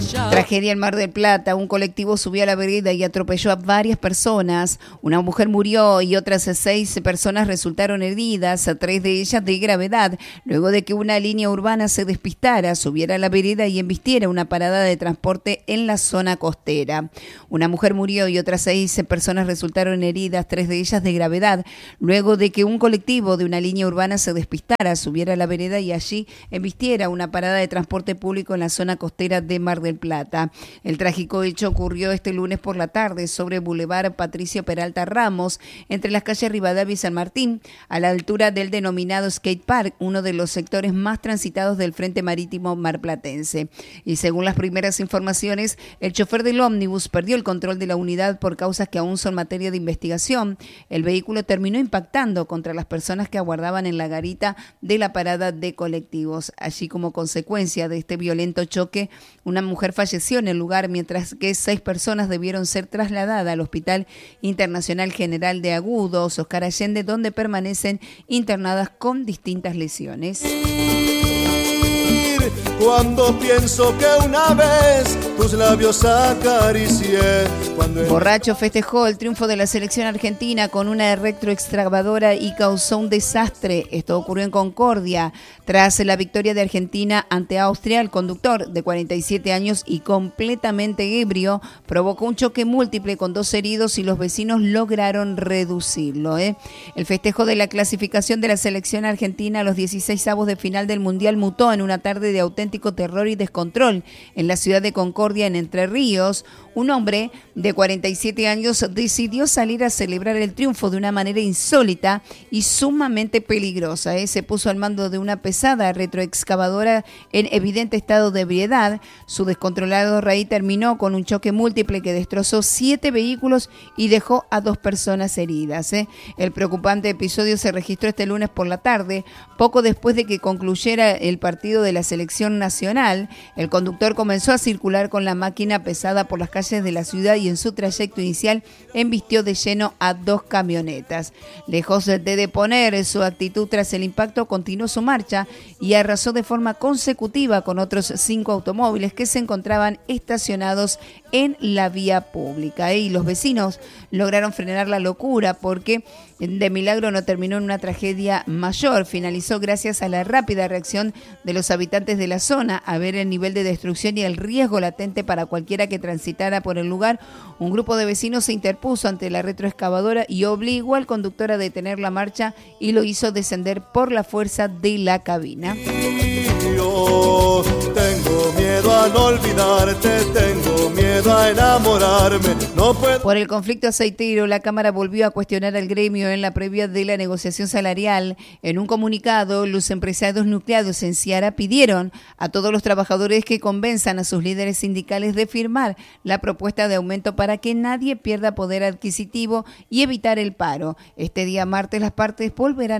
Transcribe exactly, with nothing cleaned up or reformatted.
Tragedia en Mar del Plata. Un colectivo subió a la vereda y atropelló a varias personas. Una mujer murió y otras seis personas resultaron heridas, tres de ellas de gravedad, luego de que una línea urbana se despistara, subiera a la vereda y embistiera una parada de transporte en la zona costera. Una mujer murió y otras seis personas resultaron heridas, tres de ellas de gravedad, luego de que un colectivo de una línea urbana se despistara, subiera a la vereda y allí embistiera una parada de transporte público en la zona costera de Mar del Plata. El trágico hecho ocurrió este lunes por la tarde sobre Boulevard Patricio Peralta Ramos, entre las calles Rivadavia y San Martín, a la altura del denominado Skate Park, uno de los sectores más transitados del Frente Marítimo marplatense. Y según las primeras informaciones, el chofer del ómnibus perdió el control de la unidad por causas que aún son materia de investigación. El vehículo terminó impactando contra las personas que aguardaban en la garita de la parada de colectivos. Allí, como consecuencia de este violento choque, una mujer falleció en el lugar, mientras que seis personas debieron ser trasladadas al Hospital Internacional General de Agudos, Oscar Allende, donde permanecen internadas con distintas lesiones. Cuando pienso que una vez tus labios acaricié. Cuando... Borracho festejó el triunfo de la selección argentina con una retroexcavadora y causó un desastre. Esto ocurrió en Concordia. Tras la victoria de Argentina ante Austria, el conductor de cuarenta y siete años y completamente ebrio provocó un choque múltiple con dos heridos y los vecinos lograron reducirlo. ¿eh? El festejo de la clasificación de la selección argentina a los dieciseisavos de final del Mundial mutó en una tarde de auténtico terror y descontrol en la ciudad de Concordia, en Entre Ríos. Un hombre de cuarenta y siete años decidió salir a celebrar el triunfo de una manera insólita y sumamente peligrosa. ¿eh? Se puso al mando de una pesada retroexcavadora en evidente estado de ebriedad. Su descontrolado raíz terminó con un choque múltiple que destrozó siete vehículos y dejó a dos personas heridas. ¿eh? El preocupante episodio se registró este lunes por la tarde, poco después de que concluyera el partido de la selección nacional. El conductor comenzó a circular con la máquina pesada por las calles de la ciudad y en su trayecto inicial embistió de lleno a dos camionetas. Lejos de deponer su actitud tras el impacto, continuó su marcha y arrasó de forma consecutiva con otros cinco automóviles que se encontraban estacionados en la vía pública. ¿eh? Y los vecinos lograron frenar la locura porque de milagro no terminó en una tragedia mayor. Finalizó gracias a la rápida reacción de los habitantes de la zona a ver el nivel de destrucción y el riesgo latente para cualquiera que transitara por el lugar. Un grupo de vecinos se interpuso ante la retroexcavadora y obligó al conductor a detener la marcha y lo hizo descender por la fuerza de la cabina. Yo tengo miedo a no olvidarte, tengo miedo a enamorarme. No puedo... Por el conflicto aceitero, la Cámara volvió a cuestionar al gremio en la previa de la negociación salarial. En un comunicado, los empresarios nucleados en Ciara pidieron a todos los trabajadores que convenzan a sus líderes sindicales de firmar la propuesta de aumento para que nadie pierda poder adquisitivo y evitar el paro. Este día martes las partes volverán